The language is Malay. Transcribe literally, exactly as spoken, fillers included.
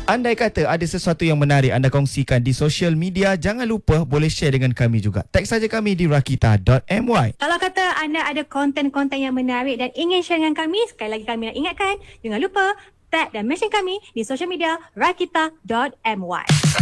Andai kata ada sesuatu yang menarik anda kongsikan di social media, jangan lupa boleh share dengan kami juga. Tag saja kami di rakita dot my. Kalau kata anda ada konten-konten yang menarik dan ingin share dengan kami, sekali lagi kami nak ingatkan, jangan lupa tag dan mention kami di social media rakita dot my.